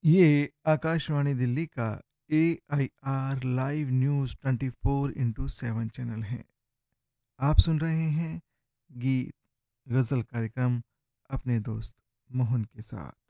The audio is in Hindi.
ये आकाशवाणी दिल्ली का एआईआर लाइव न्यूज़ 24/7 चैनल है। आप सुन रहे हैं गीत गज़ल कार्यक्रम अपने दोस्त मोहन के साथ।